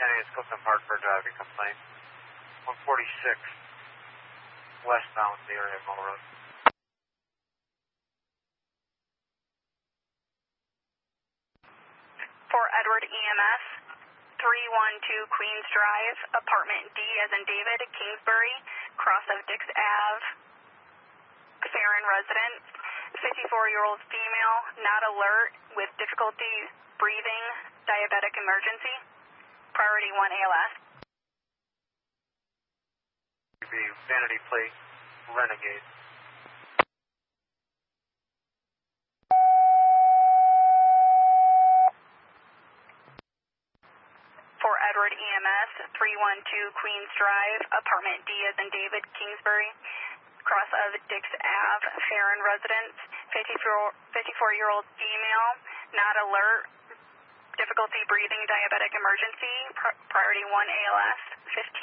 Lieutenant Copeland Park for a driving complaint. 146 westbound the area of Mill Road. For Edward EMS, 312 Queens Drive, apartment D as in David, Kingsbury, cross of Dix Ave, Farron resident, 54-year-old female, not alert, with difficulty breathing, diabetic emergency, priority 1 ALS. Vanity plate, Renegade. For Edward EMS, 312 Queens Drive, apartment D as in David, Kingsbury, cross of Dix Ave, Farron residence, 54-year-old female, not alert, difficulty breathing, diabetic emergency, priority 1 ALS, 15